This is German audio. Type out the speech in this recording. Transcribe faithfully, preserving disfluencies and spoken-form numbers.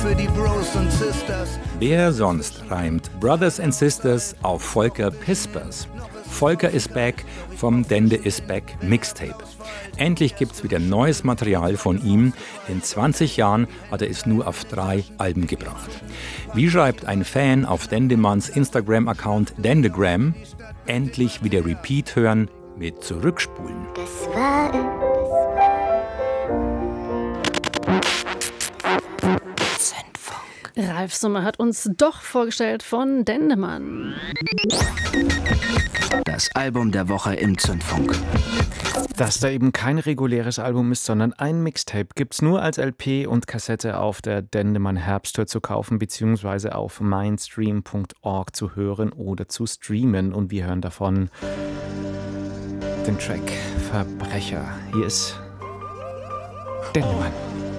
Für die Bros und Sisters. Wer sonst reimt Brothers and Sisters auf Volker Pispers? Volker is back vom Dende is back Mixtape. Endlich gibt's wieder neues Material von ihm. In zwanzig Jahren hat er es nur auf drei Alben gebracht. Wie schreibt ein Fan auf Dendemanns Instagram-Account Dendegram? Endlich wieder Repeat hören mit Zurückspulen. Das war Ralf Summer hat uns doch vorgestellt von Dendemann. Das Album der Woche im Zündfunk. Dass da eben kein reguläres Album ist, sondern ein Mixtape, gibt's nur als L P und Kassette auf der Dendemann Herbsttour zu kaufen, beziehungsweise auf mindstream punkt org zu hören oder zu streamen. Und wir hören davon den Track Verbrecher. Hier ist Dendemann.